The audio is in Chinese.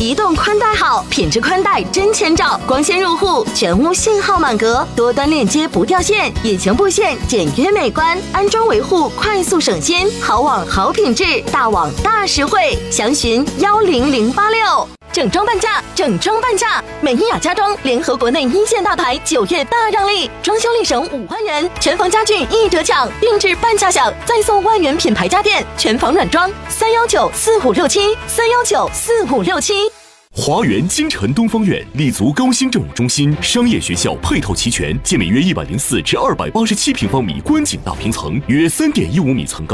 移动宽带好，品质宽带真千兆，光纤入户，全屋信号满格，多端链接不掉线，隐形布线简约美观，安装维护快速省心，好网好品质，大网大实惠，详询10086。整装半价，整装半价！美伊雅家装联合国内一线大牌，9月大让利，装修立省5万元，全房家具一折抢，定制半价享，再送万元品牌家电，全房软装3194567，3194567。 华园京城东方院立足高新政务中心，商业学校配套齐全，建每约104至287平方米观景大平层，约3.15米层高。